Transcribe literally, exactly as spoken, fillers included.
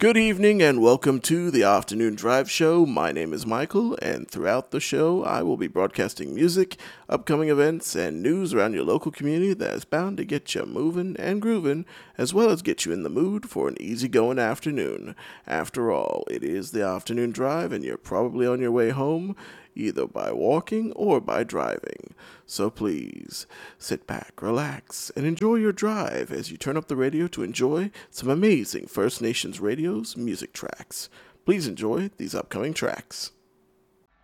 Good evening and welcome to the Afternoon Drive Show. My name is Michael, and throughout the show, I will be broadcasting music, upcoming events, and news around your local community that is bound to get you moving and grooving, as well as get you in the mood for an easygoing afternoon. After all, it is the afternoon drive, and you're probably on your way home, either by walking or by driving. So please, sit back, relax, and enjoy your drive as you turn up the radio to enjoy some amazing First Nations Radio's music tracks. Please enjoy these upcoming tracks.